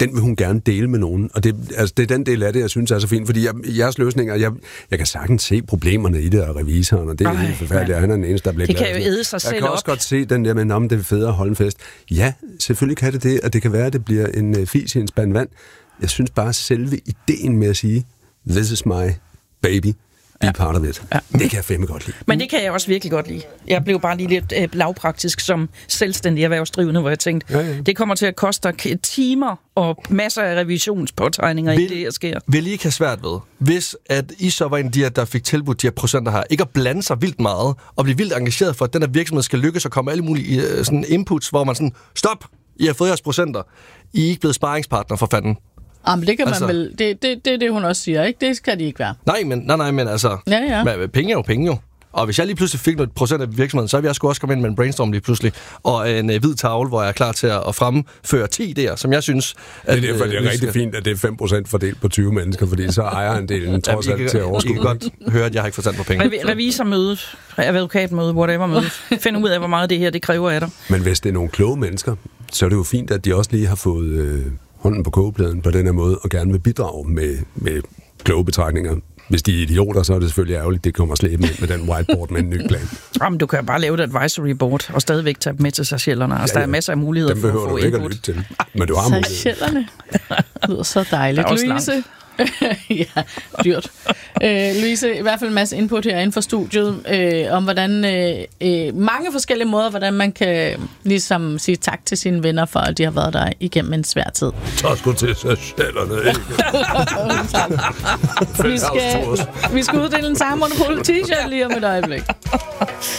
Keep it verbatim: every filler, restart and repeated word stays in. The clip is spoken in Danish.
den vil hun gerne dele med nogen. Og det, altså, det er den del af det, jeg synes er så fint, fordi jeg, jeres løsninger, jeg, jeg kan sagtens se problemerne i det, og revisoren, og det er helt forfærdeligt, han er den eneste, der bliver det glad. Det kan jo æde sig selv op. Jeg kan også godt se den der med, om det er fedt at holde en fest. Ja, selvfølgelig kan det det, og det kan være, at det bliver en uh, fis i en spand vand. Jeg synes bare, selve ideen med at sige, this is my baby, be ja. part of it. Ja. Det kan jeg fandme godt lide. Men det kan jeg også virkelig godt lide. Jeg blev bare lige lidt øh, lavpraktisk som selvstændig erhvervsdrivende, hvor jeg tænkte, ja, ja. det kommer til at koste timer og masser af revisionspåtegninger, i det her sker. Vil I ikke have svært ved, hvis at I så var en af de her, der fik tilbudt de her procenter her, ikke at blande sig vildt meget, og blive vildt engageret for, at den her virksomhed skal lykkes og komme alle mulige uh, sådan inputs, hvor man sådan, stop, I har fået jeres procenter. I er ikke blevet sparringspartner for fanden. Jamen, det kan altså, man vel... Det er det, det, det, hun også siger, ikke? Det skal de ikke være. Nej, men, nej, nej, men altså... Ja, ja. Men, penge er jo penge jo. Og hvis jeg lige pludselig fik noget procent af virksomheden, så vil jeg sgu også komme ind med en brainstorm lige pludselig. Og en uh, hvid tavle, hvor jeg er klar til at, at fremføre ti idéer, som jeg synes... At, det er derfor, det er rigtig skal... fint, at det er fem procent fordelt på tyve mennesker, fordi så ejer han delen trods alt til at overskue. I kan godt høre, at jeg har ikke forstand på penge. Rev- revisormøde, advokatmøde, whatever-møde. Find ud af, hvor meget det her det kræver af dig. Men hvis det er nogle kloge mennesker, så er det jo fint, at de også lige har fået... Øh, hånden på kogepladen på den her måde, og gerne vil bidrage med, med kloge betragtninger. Hvis de er idioter, så er det selvfølgelig ærgerligt, det kommer slæbe med, med den whiteboard med en ny plan. Jamen, du kan bare lave et advisory board, og stadigvæk tage dem med til Seychellerne. Altså, ja, ja. Der er masser af muligheder for at få input. Dem behøver du ikke at lytte til, men du har mulighed. Seychellerne. Det lyder så dejligt. Louise. Ja, dyrt. Øh, Louise, i hvert fald en masse input herinde fra studiet, øh, om hvordan øh, øh, mange forskellige måder, hvordan man kan ligesom sige tak til sine venner for, at de har været der igennem en svær tid. Tak sgu til Seychellerne, ikke? vi, skal, vi skal uddele en Simon Pol t-shirt lige om et øjeblik.